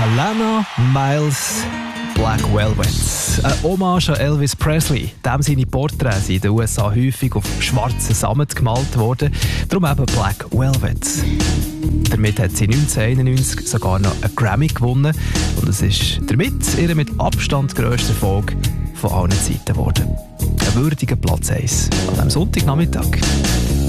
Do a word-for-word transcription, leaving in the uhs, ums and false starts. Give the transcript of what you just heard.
Alana Miles, Black Velvet. Eine Hommage an Elvis Presley. Dem seine Porträts in den U S A häufig auf schwarzen Sammet gemalt worden. Darum eben Black Velvet. Damit hat sie neunzehnhunderteinundneunzig sogar noch einen Grammy gewonnen. Und es ist damit ihr mit Abstand grösster Erfolg von allen Zeiten geworden. Ein würdiger Platz eins an diesem Sonntagnachmittag.